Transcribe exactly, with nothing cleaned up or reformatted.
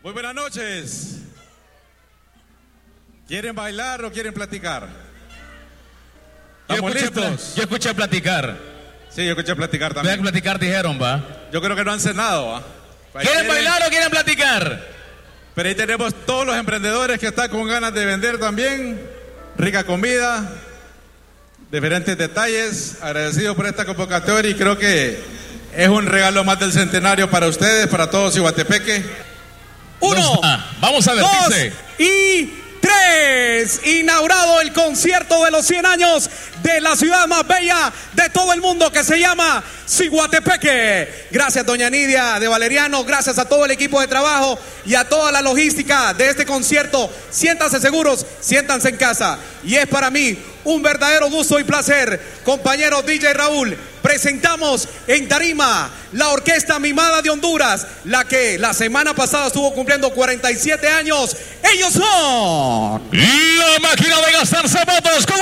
Muy buenas noches. ¿Quieren bailar o quieren platicar? ¿Estamos yo escuché, listos? Yo escuché platicar. Sí, yo escuché platicar también. Voy a platicar, dijeron, va. Yo creo que no han cenado, ¿va? ¿Quieren, ¿Quieren bailar o quieren platicar? Pero ahí tenemos todos los emprendedores que están con ganas de vender también. Rica comida, diferentes detalles. Agradecido por esta convocatoria y creo que es un regalo más del centenario para ustedes, para todos Iguatepeque. Uno, ah, vamos a ver, dos dice. y tres. Inaugurado el concierto de los cien años de la ciudad más bella de todo el mundo, que se llama Ciguatepeque. Gracias, doña Nidia de Valeriano, gracias a todo el equipo de trabajo y a toda la logística de este concierto. Siéntanse seguros, siéntanse en casa. Y es para mí un verdadero gusto y placer, compañero D J Raúl. Presentamos en tarima la Orquesta Mimada de Honduras, la que la semana pasada estuvo cumpliendo cuarenta y siete años. Ellos son La Máquina de Gastar Zapatos.